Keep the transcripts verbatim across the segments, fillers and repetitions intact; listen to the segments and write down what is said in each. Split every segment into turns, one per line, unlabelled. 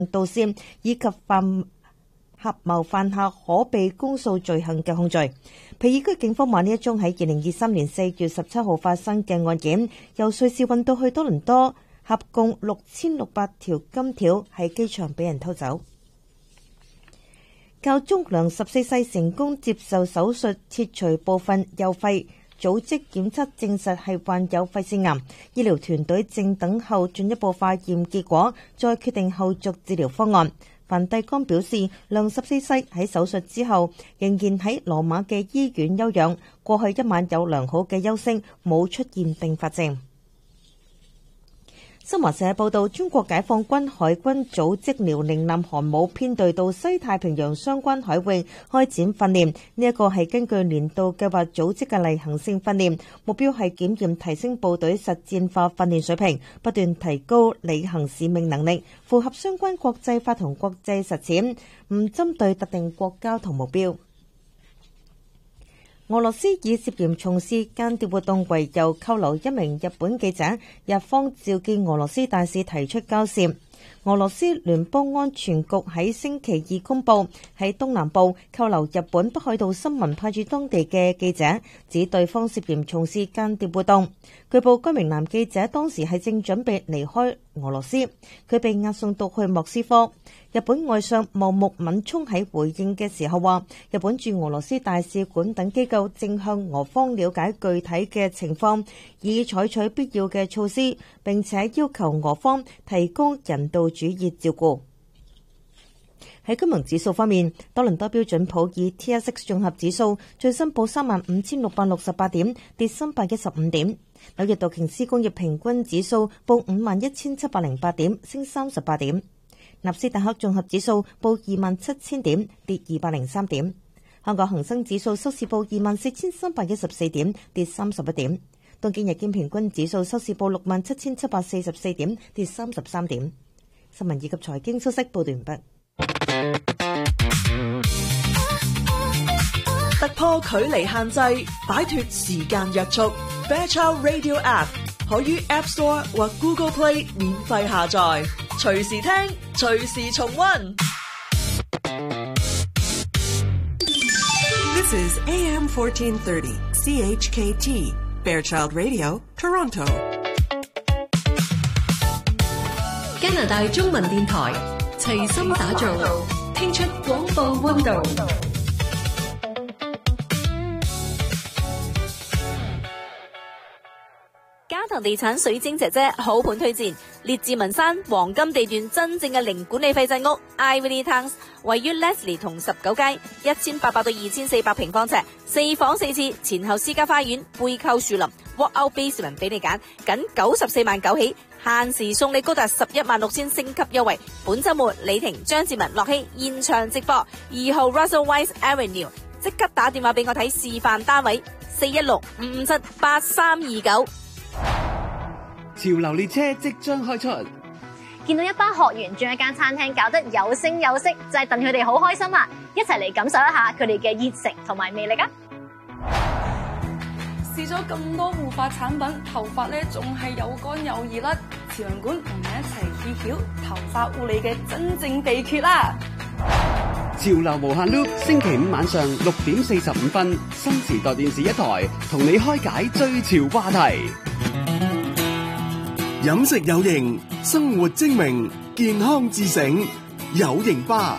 盜竊以及犯合謀犯下可被公訴罪行嘅控罪。皮爾區警方話呢一宗喺二零二三年四月十七號發生嘅案件，由瑞士運到去多倫多，合共六千六百條金條喺機場俾人偷走。教宗良十四世成功接受手術切除部分右肺，組織檢測證實係患有肺腺癌，醫療團隊正等候進一步化驗結果，再決定後續治療方案。梵蒂岡表示，良十四世喺手術之後仍然喺羅馬嘅醫院休養，過去一晚有良好嘅休息，冇出現併發症。新華社報道，中國解放軍海軍組織遼寧艦航母編隊到西太平洋相關海域開展訓練，呢一個係根據年度計劃組織嘅例行性訓練，目標係檢驗提升部隊實戰化訓練水平，不斷提高履行使命能力，符合相關國際法同國際實踐，唔針對特定國家同目標。俄羅斯以涉嫌從事間諜活動為由扣留一名日本記者，日方召見俄羅斯大使提出交涉。俄羅斯聯邦安全局喺星期二公布，喺東南部扣留日本北海道新聞派駐當地嘅記者，指對方涉嫌從事間諜活動。據報該名男記者當時係正準備離開俄羅斯，佢被押送到去莫斯科。日本外相茂木敏充喺回應嘅時候話，日本駐俄羅斯大使館等機構正向俄方了解具體嘅情況，以採取必要嘅措施，並且要求俄方提供人道主義照顧。喺金融指數方面，多倫多標準普爾 T S X 綜合指數最新報三萬五千六百六十八點，跌三百一十五點。紐約道瓊斯工業平均指數報五萬一千七百零八點，升三十八點。納斯達克綜合指數報二萬七千點，跌二百零三點。香港恒生指數收市報二萬四千三百一十四點，跌三十一點。東京日經平均指數收市報六萬七千七百四十四點，跌三十三點。新聞以及財經消息報道完畢。
突破距離限制，擺脫時間約束。Fairchild Radio App 可於 App Store 或 Google Play 免費下載，隨時聽，隨時重溫。
This is A M fourteen thirty C H K T Fairchild Radio Toronto。
加拿大中文電台齊心打造，聽出廣播溫度。
嘉騰地產水晶姐姐好盤推薦，列治文山黃金地段真正嘅零管理費制屋 Ivory Towns， 位於 Leslie 同十九街，一千八百到二千四百平方尺，四房四廁，前後私家花園，背靠樹林 ，walk out basement 俾你揀，僅九十四萬九起，限時送你高達十一萬六千升級優惠。本周末李婷、張志文、樂希現場直播，二號 Russell Weiss Avenue， 即刻打電話俾我睇示範單位，四一六五五七八三二九。
潮流列車即將開出，
見到一班學員將一間餐廳搞得有聲有色，就係戥佢哋好開心啊！一齊嚟感受一下佢哋嘅熱誠同埋魅力啊！
試咗咁多護髮產品，頭髮咧仲係又乾又易甩，潮人館同你一齊揭曉頭髮護理嘅真正秘訣啦！
潮流無限 loop， 星期五晚上六點四十五分，新時代電視一台同你開解最潮話題。
飲食有型，生活精明，健康自醒，有型吧。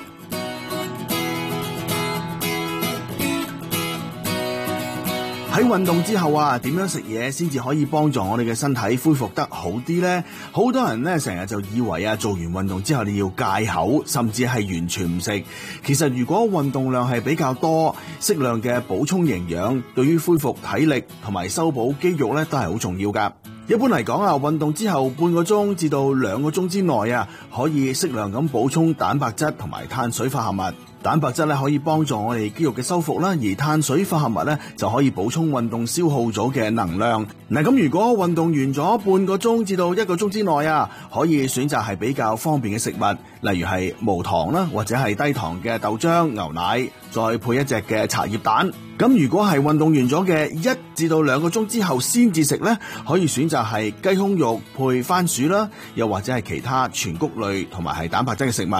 喺運動之後啊，點樣食嘢先至可以幫助我哋嘅身體恢復得好啲呢？好多人呢成日就以為啊，做完運動之後你要戒口，甚至係完全唔食。其實如果運動量係比較多，適量嘅補充營養，對於恢復體力同埋修補肌肉呢都係好重要噶。一般嚟講啊，運動之後半個鐘至到兩個鐘之內啊，可以適量咁補充蛋白質同埋碳水化合物。蛋白質咧可以幫助我哋肌肉嘅修復啦，而碳水化合物咧就可以補充運動消耗咗嘅能量。嗱，咁如果運動完咗半個鐘至到一個鐘之內啊，可以選擇係比較方便嘅食物，例如係無糖啦，或者係低糖嘅豆漿、牛奶，再配一隻嘅茶葉蛋。 咁如果係運動完咗嘅一至到兩個鐘之後先至食呢，可以選擇係雞胸肉配番薯啦，又或者係其他全穀類同埋係蛋白質嘅食物。